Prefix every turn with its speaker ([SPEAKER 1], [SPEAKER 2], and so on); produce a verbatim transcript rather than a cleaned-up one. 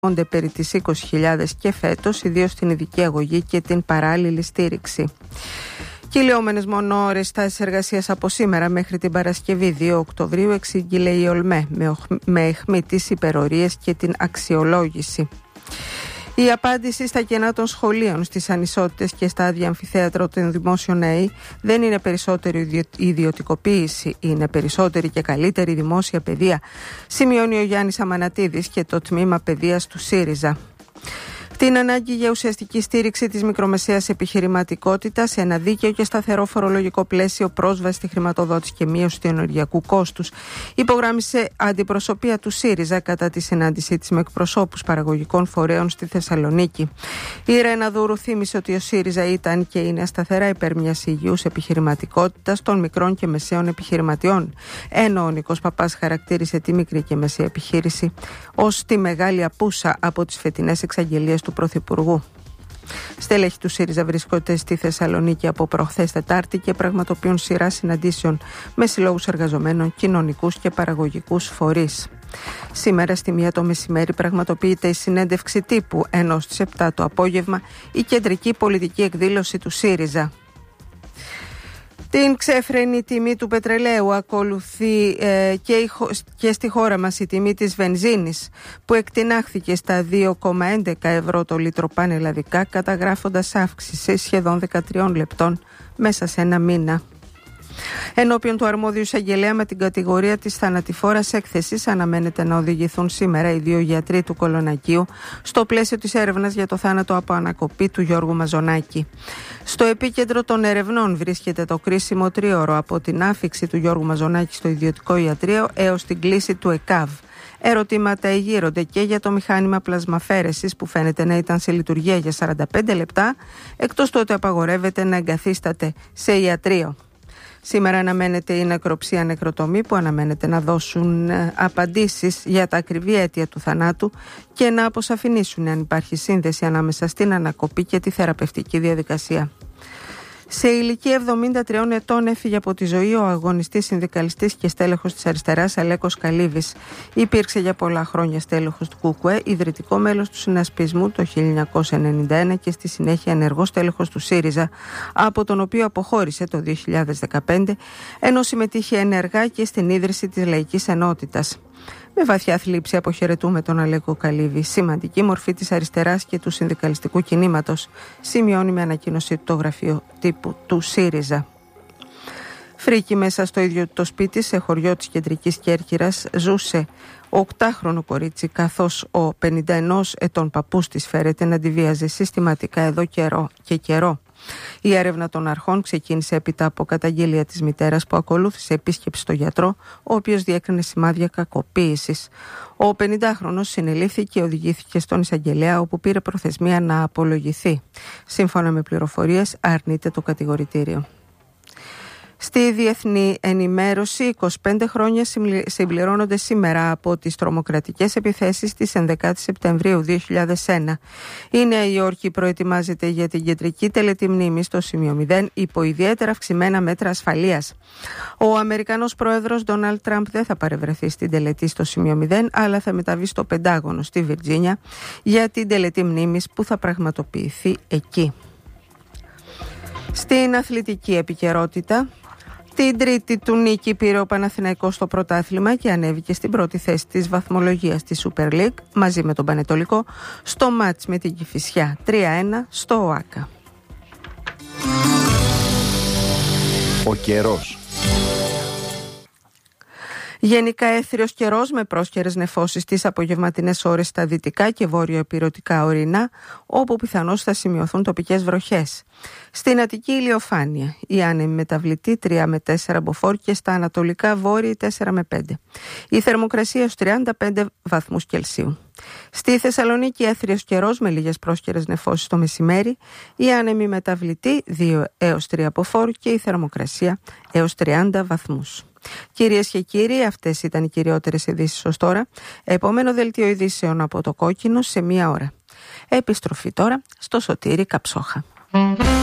[SPEAKER 1] περί τις είκοσι χιλιάδες και φέτος, ιδίως στην ειδική αγωγή και την παράλληλη στήριξη. Κυλιόμενες μόνο ώρες τάσεις εργασίας από σήμερα μέχρι την Παρασκευή δύο Οκτωβρίου, εξήγηλε η ΟΛΜΕ με αιχμή τις υπερορίες και την αξιολόγηση. Η απάντηση στα κενά των σχολείων, στις ανισότητες και στα άδεια αμφιθέατρα των δημόσιων ΕΕ δεν είναι περισσότερη ιδιωτικοποίηση, είναι περισσότερη και καλύτερη δημόσια παιδεία, σημειώνει ο Γιάννης Αμανατίδης και το τμήμα παιδείας του ΣΥΡΙΖΑ. Την ανάγκη για ουσιαστική στήριξη της μικρομεσαίας επιχειρηματικότητας σε ένα δίκαιο και σταθερό φορολογικό πλαίσιο, πρόσβαση στη χρηματοδότηση και μείωση του ενεργειακού κόστους, υπογράμμισε αντιπροσωπεία του ΣΥΡΙΖΑ κατά τη συνάντησή της με εκπροσώπους παραγωγικών φορέων στη Θεσσαλονίκη. Η Ρένα Δούρου θύμισε ότι ο ΣΥΡΙΖΑ ήταν και είναι σταθερά υπέρ μιας υγιούς επιχειρηματικότητας των μικρών και μεσαίων επιχειρηματιών, ενώ ο Νίκος Παπάς χαρακτήρισε τη μικρή και μεσαία επιχείρηση ως τη μεγάλη απούσα από τις φετινές εξαγγελίες του Πρωθυπουργού. Στέλεχοι του ΣΥΡΙΖΑ βρίσκονται στη Θεσσαλονίκη από προχθές Τετάρτη και πραγματοποιούν σειρά συναντήσεων με συλλόγους εργαζομένων, κοινωνικούς και παραγωγικούς φορείς. Σήμερα στη μία το μεσημέρι πραγματοποιείται η συνέντευξη τύπου, ενώ στις επτά το απόγευμα η κεντρική πολιτική εκδήλωση του ΣΥΡΙΖΑ. Την ξέφρενη τιμή του πετρελαίου ακολουθεί ε, και, η, και στη χώρα μας η τιμή της βενζίνης, που εκτινάχθηκε στα δύο κόμμα έντεκα ευρώ το λίτρο πανελλαδικά, καταγράφοντας αύξηση σχεδόν δεκατρία λεπτών μέσα σε ένα μήνα. Ενώπιον του αρμόδιου εισαγγελέα με την κατηγορία της θανατηφόρας έκθεσης αναμένεται να οδηγηθούν σήμερα οι δύο γιατροί του Κολονακίου στο πλαίσιο της έρευνας για το θάνατο από ανακοπή του Γιώργου Μαζονάκη. Στο επίκεντρο των ερευνών βρίσκεται το κρίσιμο τρίωρο από την άφιξη του Γιώργου Μαζονάκη στο ιδιωτικό ιατρείο έως την κλήση του ΕΚΑΒ. Ερωτήματα εγείρονται και για το μηχάνημα πλασμαφέρεσης που φαίνεται να ήταν σε λειτουργία για σαράντα πέντε λεπτά, εκτός του ότι απαγορεύεται να εγκαθίσταται σε ιατρείο. Σήμερα αναμένεται η νεκροψία νεκροτομή που αναμένεται να δώσουν απαντήσεις για τα ακριβή αίτια του θανάτου και να αποσαφηνίσουν αν υπάρχει σύνδεση ανάμεσα στην ανακοπή και τη θεραπευτική διαδικασία. Σε ηλικία εβδομήντα τριών ετών έφυγε από τη ζωή ο αγωνιστής, συνδικαλιστής και στέλεχος της αριστεράς Αλέκος Καλύβης. Υπήρξε για πολλά χρόνια στέλεχος του ΚΚΕ, ιδρυτικό μέλος του Συνασπισμού το χίλια εννιακόσια ενενήντα ένα και στη συνέχεια ενεργός στέλεχος του ΣΥΡΙΖΑ, από τον οποίο αποχώρησε το δύο χιλιάδες δεκαπέντε, ενώ συμμετείχε ενεργά και στην ίδρυση της Λαϊκής Ενότητας. Με βαθιά θλίψη αποχαιρετούμε τον Αλέκο Καλύβη, σημαντική μορφή της αριστεράς και του συνδικαλιστικού κινήματος, σημειώνει με ανακοίνωση το γραφείο τύπου του ΣΥΡΙΖΑ. Φρίκη μέσα στο ίδιο το σπίτι, σε χωριό της Κεντρικής Κέρκυρας, ζούσε οκτάχρονο κορίτσι, καθώς ο πενήντα ενός ετών παππούς της φέρεται να τη βίαζε συστηματικά εδώ καιρό και καιρό. Η έρευνα των αρχών ξεκίνησε έπειτα από καταγγελία της μητέρας που ακολούθησε επίσκεψη στο γιατρό, ο οποίος διέκρινε σημάδια κακοποίησης. Ο πενηντάχρονος συνελήφθη και οδηγήθηκε στον εισαγγελέα, όπου πήρε προθεσμία να απολογηθεί. Σύμφωνα με πληροφορίες, αρνείται το κατηγορητήριο. Στη διεθνή ενημέρωση, είκοσι πέντε χρόνια συμπληρώνονται σήμερα από τις τρομοκρατικές επιθέσεις της ενδεκάτη Σεπτεμβρίου δύο χιλιάδες ένα. Η Νέα Υόρκη προετοιμάζεται για την κεντρική τελετή μνήμης στο σημείο μηδέν υπό ιδιαίτερα αυξημένα μέτρα ασφαλείας. Ο Αμερικανός πρόεδρος Ντόναλντ Τραμπ δεν θα παρευρεθεί στην τελετή στο σημείο μηδέν, αλλά θα μεταβεί στο Πεντάγωνο στη Βιρτζίνια για την τελετή μνήμης που θα πραγματοποιηθεί εκεί. Στην αθλητική επικαιρότητα, την τρίτη του νίκη πήρε ο Παναθηναϊκός στο πρωτάθλημα και ανέβηκε στην πρώτη θέση της βαθμολογίας της Super League μαζί με τον Πανετολικό στο μάτς με την Κηφισιά τρία ένα στο ΟΑΚΑ.
[SPEAKER 2] Ο καιρός.
[SPEAKER 1] Γενικά έθριος καιρός με πρόσκαιρες νεφώσεις τις απογευματινές ώρες στα δυτικά και βόρειο-ηπειρωτικά ορεινά, όπου πιθανώς θα σημειωθούν τοπικές βροχές. Στην Αττική ηλιοφάνεια, η άνεμη μεταβλητή τρία με τέσσερα μποφόρ και στα ανατολικά βόρειοι τέσσερα με πέντε. Η θερμοκρασία στους τριάντα πέντε βαθμούς Κελσίου. Στη Θεσσαλονίκη έθριος καιρός με λίγες πρόσκαιρες νεφώσεις το μεσημέρι, η άνεμη μεταβλητή δύο έως τρία μποφόρ και η θερμοκρασία έως τριάντα βαθμούς. Κυρίες και κύριοι, αυτές ήταν οι κυριότερες ειδήσεις ως τώρα. Επόμενο δελτίο ειδήσεων από το Κόκκινο σε μία ώρα. Επιστροφή τώρα στο Σωτήρη Καψόχα.